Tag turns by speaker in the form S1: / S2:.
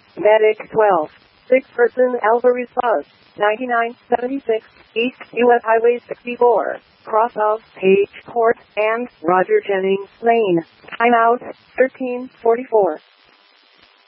S1: Medic 12. 6-person Alvarez bus. 9976 East US Highway 64. Cross of Page Court and Roger Jennings Lane. Timeout 1344.